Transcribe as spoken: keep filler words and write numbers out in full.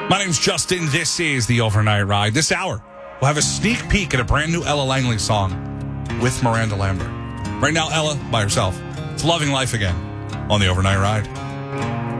My name's Justin. This is the Overnight Ride. This hour, we'll have a sneak peek at a brand new Ella Langley song with Miranda Lambert. Right now, Ella by herself. It's Loving Life Again on the Overnight Ride.